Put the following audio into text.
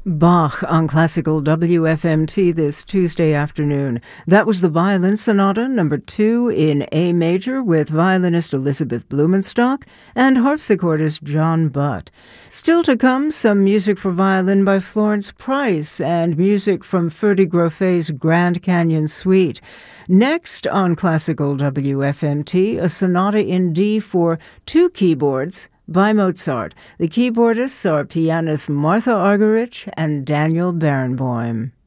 Bach on Classical WFMT this Tuesday afternoon. That was the Violin Sonata No. 2 in A major with violinist Elizabeth Blumenstock and harpsichordist John Butt. Still to come, some music for violin by Florence Price and music from Ferdy Groffet's Grand Canyon Suite. Next on Classical WFMT, a sonata in D for two keyboards by Mozart. The keyboardists are pianists Martha Argerich and Daniel Barenboim.